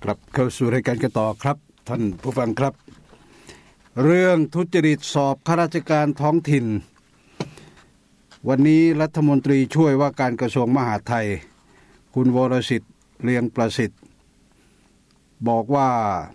ครับเข้าสู่รายการกันต่อครับท่านผู้ฟังครับเรื่องทุจริตสอบข้าราชการท้องถิ่นวันนี้รัฐมนตรีช่วยว่าการกระทรวงมหาดไทยคุณวรสิทธิ์เลียงประสิทธิ์บอกว่า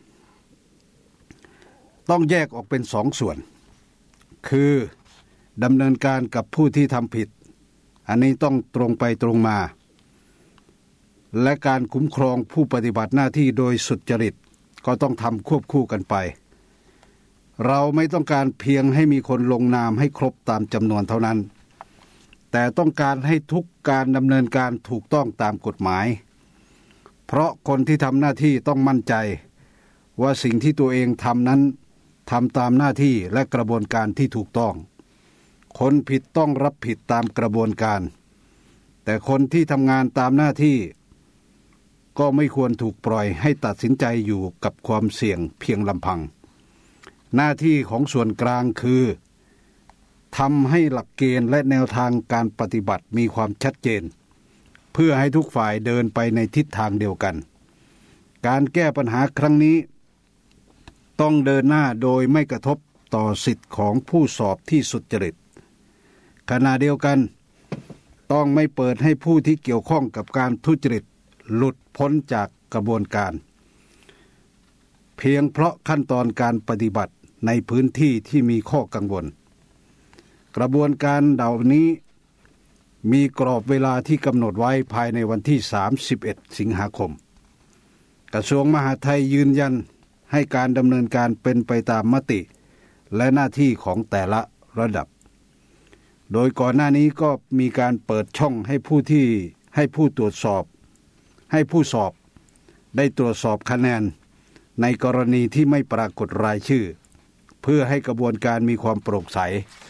ต้องแยกออกเป็นสองส่วนคือดำเนินการกับผู้ที่ทำผิดอันนี้ต้องตรงไปตรงมาและการคุ้มครองผู้ปฏิบัติหน้าที่โดยสุจริตก็ต้องทำควบคู่กันไปเราไม่ต้องการเพียงให้มีคนลงนามให้ครบตามจำนวนเท่านั้นแต่ต้องการให้ทุกการดำเนินการถูกต้องตามกฎหมายเพราะคนที่ทำหน้าที่ต้องมั่นใจว่าสิ่งที่ตัวเองทำนั้นทำตามหน้าที่และกระบวนการที่ถูกต้องคนผิดต้องรับผิดตามกระบวนการแต่คนที่ทำงานตามหน้าที่ก็ไม่ควรถูกปล่อยให้ตัดสินใจอยู่กับความเสี่ยงเพียงลำพังหน้าที่ของส่วนกลางคือทำให้หลักเกณฑ์และแนวทางการปฏิบัติมีความชัดเจนเพื่อให้ทุกฝ่ายเดินไปในทิศทางเดียวกันการแก้ปัญหาครั้งนี้ต้องเดินหน้าโดยไม่กระทบต่อสิทธิของผู้สอบที่สุจริตขณะเดียวกันต้องไม่เปิดให้ผู้ที่เกี่ยวข้องกับการทุจริตหลุดพ้นจากกระบวนการเพียงเพราะขั้นตอนการปฏิบัติในพื้นที่ที่มีข้อกังวลกระบวนการเหล่านี้มีกรอบเวลาที่กำหนดไว้ภายในวันที่31สิงหาคมกระทรวงมหาดไทยยืนยันให้การดำเนินการเป็นไปตามมติและหน้าที่ของแต่ละระดับโดยก่อนหน้านี้ก็มีการเปิดช่องให้ผู้สอบได้ตรวจสอบคะแนนในกรณีที่ไม่ปรากฏรายชื่อเพื่อให้กระบวนการมีความโปร่งใส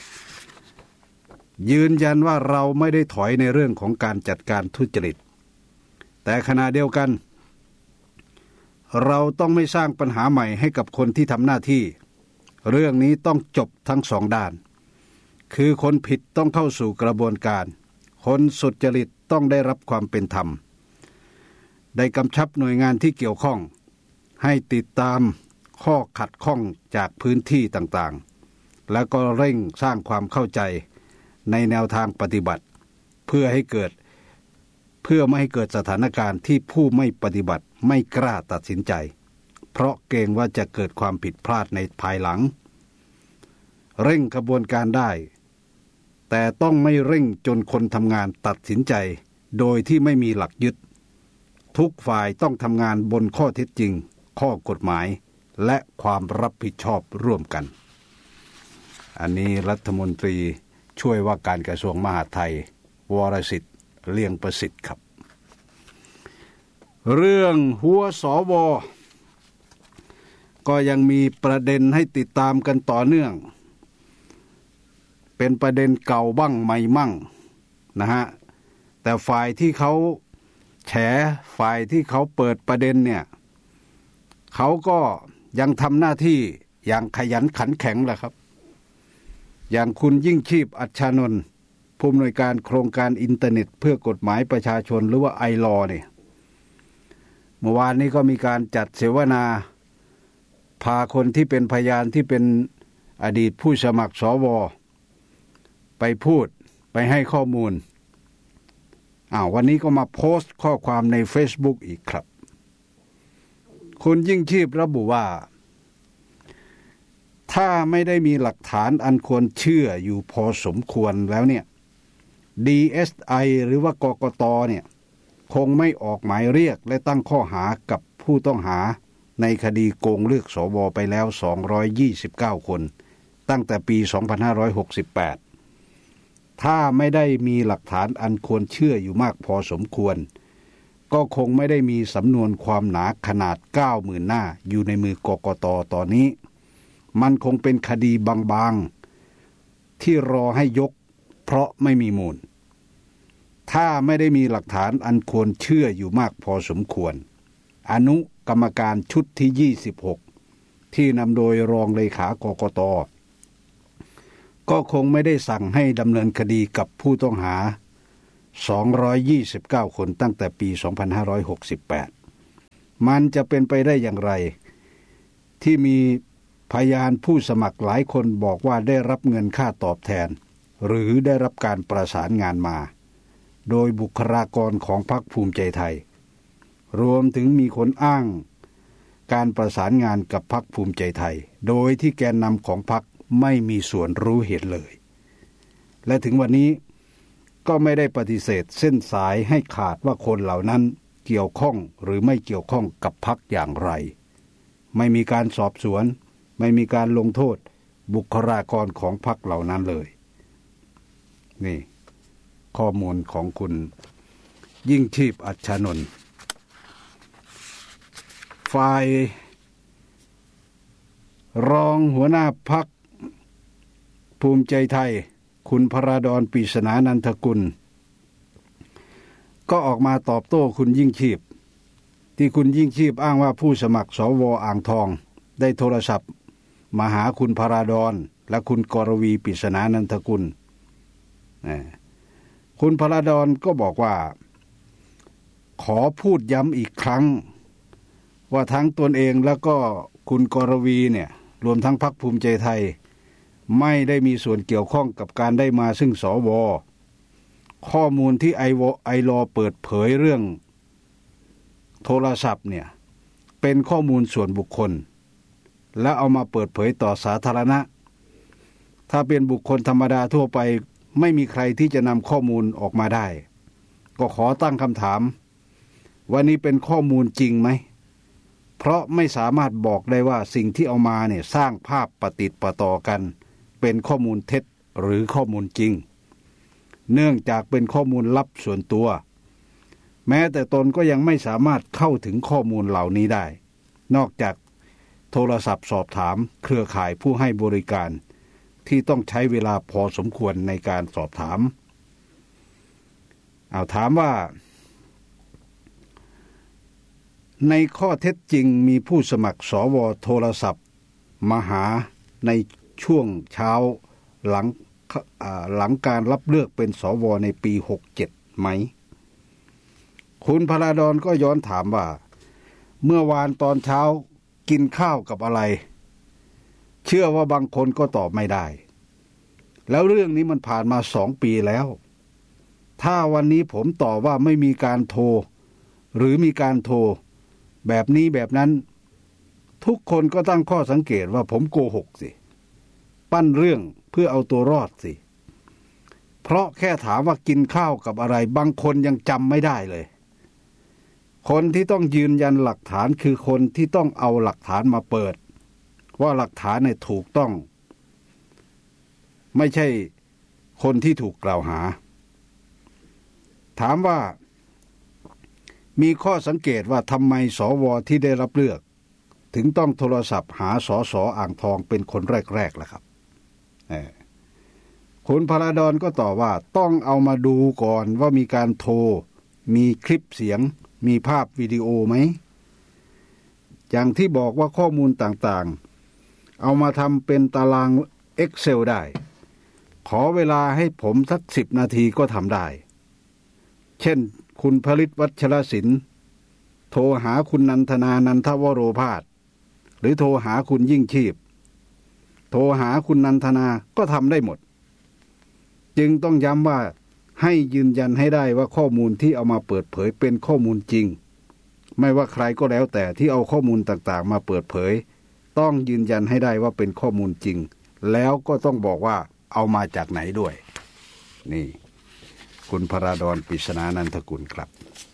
ยืนยันว่าเราไม่ได้ถอยในเรื่องของการจัดการทุจริตแต่ขณะเดียวกันเราต้องไม่สร้างปัญหาใหม่ให้กับคนที่ทำหน้าที่เรื่องนี้ต้องจบทั้งสองด้านคือคนผิดต้องเข้าสู่กระบวนการคนสุจริตต้องได้รับความเป็นธรรมได้กำชับหน่วยงานที่เกี่ยวข้องให้ติดตามข้อขัดข้องจากพื้นที่ต่างๆแล้วก็เร่งสร้างความเข้าใจในแนวทางปฏิบัติเพื่อไม่ให้เกิดสถานการณ์ที่ผู้ไม่ปฏิบัติไม่กล้าตัดสินใจเพราะเกรงว่าจะเกิดความผิดพลาดในภายหลังเร่งกระบวนการได้แต่ต้องไม่เร่งจนคนทำงานตัดสินใจโดยที่ไม่มีหลักยึดทุกฝ่ายต้องทำงานบนข้อเท็จจริงข้อกฎหมายและความรับผิดชอบร่วมกันอันนี้รัฐมนตรีช่วยว่าการกระทรวงมหาดไทยวรสิทธิ์เลียงประสิทธิ์ครับเรื่องหัวสวก็ยังมีประเด็นให้ติดตามกันต่อเนื่องเป็นประเด็นเก่าบ้างใหม่มั่งนะฮะแต่ฝ่ายที่เขาแฉฝ่ายที่เขาเปิดประเด็นเนี่ยเขาก็ยังทำหน้าที่อย่างขยันขันแข็งแหละครับอย่างคุณยิ่งชีพอัชชานนท์ผู้อำนวยการโครงการอินเทอร์เน็ตเพื่อกฎหมายประชาชนหรือว่าไอลอเนี่ยเมื่อวานนี้ก็มีการจัดเสวนาพาคนที่เป็นพยานที่เป็นอดีตผู้สมัครสวไปพูดไปให้ข้อมูลวันนี้ก็มาโพสต์ข้อความใน Facebook อีกครับคุณยิ่งชีพระบุว่าถ้าไม่ได้มีหลักฐานอันควรเชื่ออยู่พอสมควรแล้วเนี่ย DSI หรือว่ากกตเนี่ยคงไม่ออกหมายเรียกและตั้งข้อหากับผู้ต้องหาในคดีโกงเลือกสวไปแล้ว229คนตั้งแต่ปี2568ถ้าไม่ได้มีหลักฐานอันควรเชื่ออยู่มากพอสมควรก็คงไม่ได้มีสำนวนความหนาขนาด 90,000 หน้าอยู่ในมือกกต.ตอนนี้มันคงเป็นคดีบางๆที่รอให้ยกเพราะไม่มีมูลถ้าไม่ได้มีหลักฐานอันควรเชื่ออยู่มากพอสมควรอนุกรรมการชุดที่26ที่นำโดยรองเลขากกต.ก็คงไม่ได้สั่งให้ดำเนินคดีกับผู้ต้องหา229คนตั้งแต่ปี2568 มันจะเป็นไปได้อย่างไรที่มีพยานผู้สมัครหลายคนบอกว่าได้รับเงินค่าตอบแทนหรือได้รับการประสานงานมาโดยบุคลากรของพรรคภูมิใจไทยรวมถึงมีคนอ้างการประสานงานกับพรรคภูมิใจไทยโดยที่แกนนำของพรรคไม่มีส่วนรู้เห็นเลยและถึงวันนี้ก็ไม่ได้ปฏิเสธเส้นสายให้ขาดว่าคนเหล่านั้นเกี่ยวข้องหรือไม่เกี่ยวข้องกับพรรคอย่างไรไม่มีการสอบสวนไม่มีการลงโทษบุคลากรของพรรคเหล่านั้นเลยนี่ข้อมูลของคุณยิ่งชีพอัชชานนท์ฝ่ายรองหัวหน้าพรรคภูมิใจไทยคุณพราดร ปริศนานันทกุลก็ออกมาตอบโต้คุณยิ่งชีพที่คุณยิ่งชีพอ้างว่าผู้สมัครสว.อ่างทองได้โทรศัพท์มาหาคุณพราดรและคุณกรวี ปริศนานันทกุลคุณพราดรก็บอกว่าขอพูดย้ำอีกครั้งว่าทั้งตนเองแล้วก็คุณกรวีเนี่ยรวมทั้งพรรคภูมิใจไทยไม่ได้มีส่วนเกี่ยวข้องกับการได้มาซึ่งสว.ข้อมูลที่ไอลอเปิดเผยเรื่องโทรศัพท์เนี่ยเป็นข้อมูลส่วนบุคคลและเอามาเปิดเผยต่อสาธารณะถ้าเป็นบุคคลธรรมดาทั่วไปไม่มีใครที่จะนำข้อมูลออกมาได้ก็ขอตั้งคำถามว่านี่เป็นข้อมูลจริงไหมเพราะไม่สามารถบอกได้ว่าสิ่งที่เอามาเนี่ยสร้างภาพปฏิติดประต่อกันเป็นข้อมูลเท็จหรือข้อมูลจริงเนื่องจากเป็นข้อมูลลับส่วนตัวแม้แต่ตนก็ยังไม่สามารถเข้าถึงข้อมูลเหล่านี้ได้นอกจากโทรศัพท์สอบถามเครือข่ายผู้ให้บริการที่ต้องใช้เวลาพอสมควรในการสอบถามถามว่าในข้อเท็จจริงมีผู้สมัครสว.โทรศัพท์มาหาในช่วงเช้าหลังการรับเลือกเป็นสว.ในปี67ไหมคุณพราดรก็ย้อนถามว่าเมื่อวานตอนเช้ากินข้าวกับอะไรเชื่อว่าบางคนก็ตอบไม่ได้แล้วเรื่องนี้มันผ่านมา2 ปีแล้วถ้าวันนี้ผมตอบว่าไม่มีการโทรหรือมีการโทรแบบนี้แบบนั้นทุกคนก็ตั้งข้อสังเกตว่าผมโกหกสิปั้นเรื่องเพื่อเอาตัวรอดสิเพราะแค่ถามว่ากินข้าวกับอะไรบางคนยังจำไม่ได้เลยคนที่ต้องยืนยันหลักฐานคือคนที่ต้องเอาหลักฐานมาเปิดว่าหลักฐานเนี่ยถูกต้องไม่ใช่คนที่ถูกกล่าวหาถามว่ามีข้อสังเกตว่าทำไมสว.ที่ได้รับเลือกถึงต้องโทรศัพท์หาสส.อ่างทองเป็นคนแรกๆล่ะครับคุณพราดรก็ตอบว่าต้องเอามาดูก่อนว่ามีการโทรมีคลิปเสียงมีภาพวิดีโอไหมอย่างที่บอกว่าข้อมูลต่างๆเอามาทำเป็นตาราง Excel ได้ขอเวลาให้ผมสัก10 นาทีก็ทำได้เช่นคุณผลิตวัชรศิลป์โทรหาคุณนันทนานันทวโรภาสหรือโทรหาคุณยิ่งชีพโทรหาคุณนันทนาก็ทำได้หมดจึงต้องย้ำว่าให้ยืนยันให้ได้ว่าข้อมูลที่เอามาเปิดเผยเป็นข้อมูลจริงไม่ว่าใครก็แล้วแต่ที่เอาข้อมูลต่างๆมาเปิดเผยต้องยืนยันให้ได้ว่าเป็นข้อมูลจริงแล้วก็ต้องบอกว่าเอามาจากไหนด้วยนี่คุณพราดร ปริศนานันทกุลครับ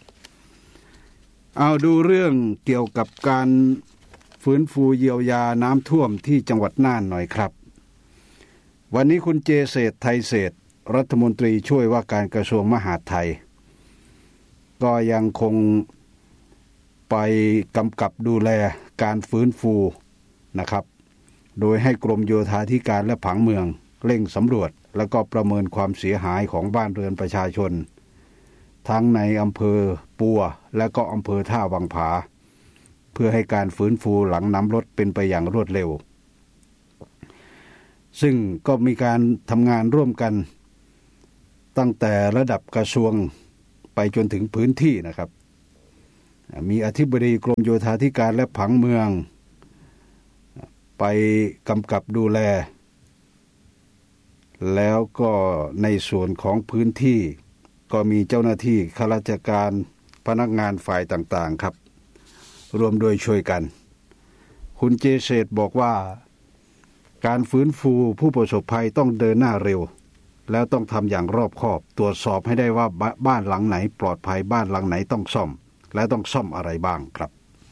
เอาดูเรื่องเกี่ยวกับการฟื้นฟูเยียวยาน้ำท่วมที่จังหวัดน่านหน่อยครับวันนี้คุณเจเศรษฐ์ไทยเศรษฐ์รัฐมนตรีช่วยว่าการกระทรวงมหาดไทยก็ยังคงไปกำกับดูแลการฟื้นฟูนะครับโดยให้กรมโยธาธิการและผังเมืองเร่งสำรวจแล้วก็ประเมินความเสียหายของบ้านเรือนประชาชนทั้งในอำเภอปัวและก็อำเภอท่าวังผาเพื่อให้การฟื้นฟูหลังน้ำลดเป็นไปอย่างรวดเร็วซึ่งก็มีการทำงานร่วมกันตั้งแต่ระดับกระทรวงไปจนถึงพื้นที่นะครับมีอธิบดีกรมโยธาธิการและผังเมืองไปกำกับดูแลแล้วก็ในส่วนของพื้นที่ก็มีเจ้าหน้าที่ข้าราชการพนักงานฝ่ายต่างๆครับรวมโดยช่วยกันคุณเจเศษบอกว่าการฟื้นฟูผู้ประสบภัยต้องเดินหน้าเร็วแล้วต้องทำอย่างรอบคอบตรวจสอบให้ได้ว่าบ้านหลังไหนปลอดภัยบ้านหลังไหนต้องซ่อมและต้องซ่อมอะไรบ้างครับ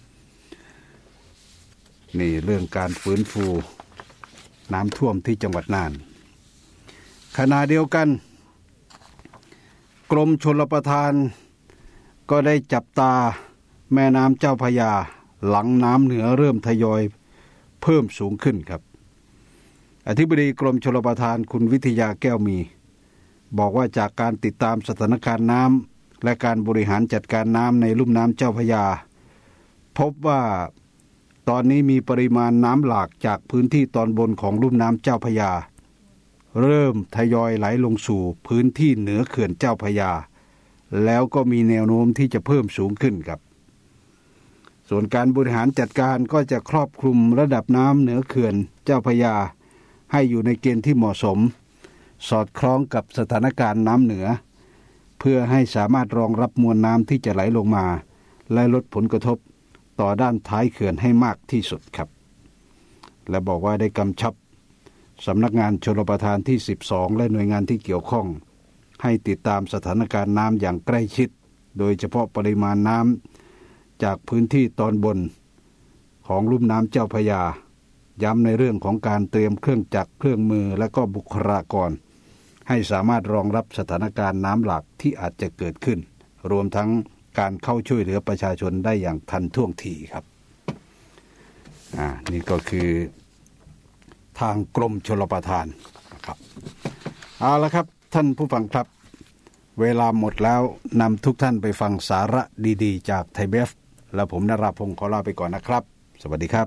นี่เรื่องการฟื้นฟูน้ำท่วมที่จังหวัดน่านขณะเดียวกันกรมชลประทานก็ได้จับตาแม่น้ำเจ้าพระยาหลังน้ำเหนือเริ่มทยอยเพิ่มสูงขึ้นครับอธิบดีกรมชลประทานคุณวิทยาแก้วมีบอกว่าจากการติดตามสถานการณ์น้ำและการบริหารจัดการน้ำในลุ่มน้ำเจ้าพระยาพบว่าตอนนี้มีปริมาณน้ำหลากจากพื้นที่ตอนบนของลุ่มน้ำเจ้าพระยาเริ่มทยอยไหลลงสู่พื้นที่เหนือเขื่อนเจ้าพระยาแล้วก็มีแนวโน้มที่จะเพิ่มสูงขึ้นครับส่วนการบริหารจัดการก็จะครอบคลุมระดับน้ำเหนือเขื่อนเจ้าพระยาให้อยู่ในเกณฑ์ที่เหมาะสมสอดคล้องกับสถานการณ์น้ำเหนือเพื่อให้สามารถรองรับมวลน้ำที่จะไหลลงมาและลดผลกระทบต่อด้านท้ายเขื่อนให้มากที่สุดครับและบอกว่าได้กำชับสำนักงานชลประทานที่12และหน่วยงานที่เกี่ยวข้องให้ติดตามสถานการณ์น้ำอย่างใกล้ชิดโดยเฉพาะปริมาณน้ำจากพื้นที่ตอนบนของลุ่มน้ำเจ้าพระยาย้ำในเรื่องของการเตรียมเครื่องจักรเครื่องมือและก็บุคลากรให้สามารถรองรับสถานการณ์น้ำหลากที่อาจจะเกิดขึ้นรวมทั้งการเข้าช่วยเหลือประชาชนได้อย่างทันท่วงทีครับนี่ก็คือทางกรมชลประทานนะครับเอาละครับท่านผู้ฟังครับเวลาหมดแล้วนำทุกท่านไปฟังสาระดีๆจากไทยเบฟและผมนราพงศ์ขอลาไปก่อนนะครับสวัสดีครับ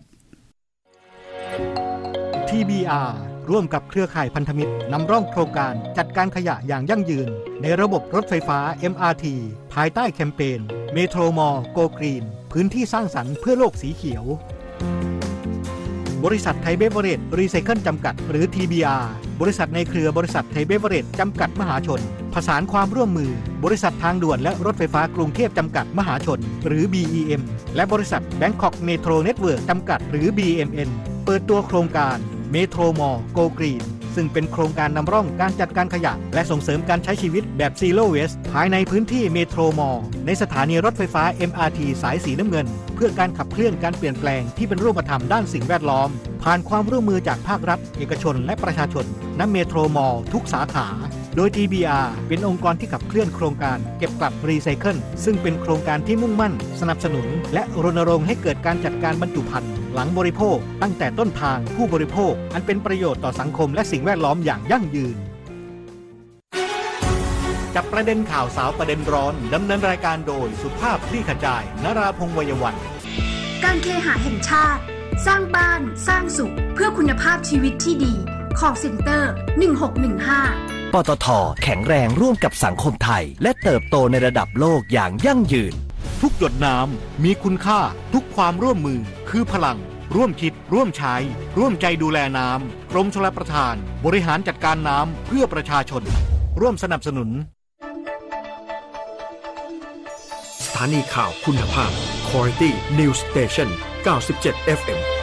TBR ร่วมกับเครือข่ายพันธมิตรนำร่องโครงการจัดการขยะอย่างยั่งยืนในระบบรถไฟฟ้า MRT ภายใต้แคมเปญเมโทรมอลโกกรีนพื้นที่สร้างสรรค์เพื่อโลกสีเขียวบริษัทไทยเบเวอเรจรีไซเคิลจำกัดหรือ TBR บริษัทในเครือบริษัทไทยเบเวอเรจจำกัดมหาชนผสานความร่วมมือบริษัททางด่วนและรถไฟฟ้ากรุงเทพจำกัดมหาชนหรือ BEM และบริษัท Bangkok Metro Network จำกัดหรือ BMN เปิดตัวโครงการเมโทรมอลโกกรีนซึ่งเป็นโครงการนำร่องการจัดการขยะและส่งเสริมการใช้ชีวิตแบบ Zero Waste ภายในพื้นที่เมโทรมอลในสถานีรถไฟฟ้า MRT สายสีน้ำเงินเพื่อการขับเคลื่อนการเปลี่ยนแปลงที่เป็นรูปธรรมด้านสิ่งแวดล้อมผ่านความร่วมมือจากภาครัฐเอกชนและประชาชนณเมโทรมอลทุกสาขาโดย TBR เป็นองค์กรที่ขับเคลื่อนโครงการเก็บกลับรีไซเคิลซึ่งเป็นโครงการที่มุ่งมั่นสนับสนุนและรณรงค์ให้เกิดการจัดการบรรจุภัณฑ์หลังบริโภคตั้งแต่ต้นทางผู้บริโภคอันเป็นประโยชน์ต่อสังคมและสิ่งแวดล้อมอย่างยั่งยืนจับประเด็นข่าวสาวประเด็นร้อนดำเนินรายการโดยสุภาพคลี่ขจายนราพงษ์วัยวันการเคหะแห่งชาติสร้างบ้านสร้างสุขเพื่อคุณภาพชีวิตที่ดีcall center 1615 ปตท.แข็งแรงร่วมกับสังคมไทยและเติบโตในระดับโลกอย่างยั่งยืนทุกหยดน้ำมีคุณค่าทุกความร่วมมือคือพลังร่วมคิดร่วมใช้ร่วมใจดูแลน้ำกรมชลประทานบริหารจัดการน้ำเพื่อประชาชนร่วมสนับสนุนสถานีข่าวคุณภาพ Quality News Station 97 FM